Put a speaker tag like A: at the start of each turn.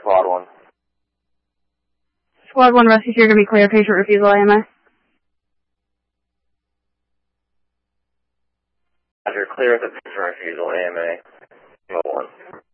A: Squad 1.
B: Squad 1 rescue, you're going to be clear. Patient refusal, AMA.
A: Roger, clear with the patient refusal, AMA. 1.